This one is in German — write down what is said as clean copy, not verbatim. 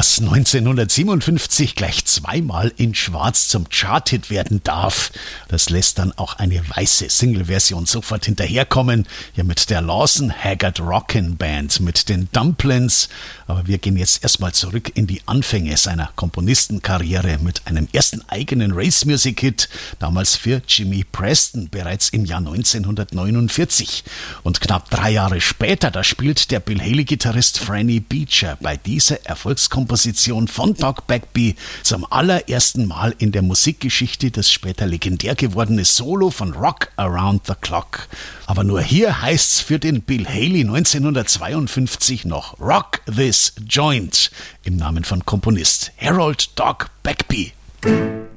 dass 1957 gleich zweimal in Schwarz zum Charthit werden darf. Das lässt dann auch eine weiße Single-Version sofort hinterherkommen. Ja, mit der Lawson Haggard Rockin' Band, mit den Dumplins. Aber wir gehen jetzt erstmal zurück in die Anfänge seiner Komponistenkarriere mit einem ersten eigenen Race-Music-Hit, damals für Jimmy Preston, bereits im Jahr 1949. Und knapp 3 Jahre später, da spielt der Bill Haley-Gitarrist Franny Beecher bei dieser Erfolgskomposition von Doug Bagby zum allerersten Mal in der Musikgeschichte das später legendär gewordene Solo von Rock Around the Clock. Aber nur hier heißt's für den Bill Haley 1952 noch Rock This Joint im Namen von Komponist Harold Doug Bagby.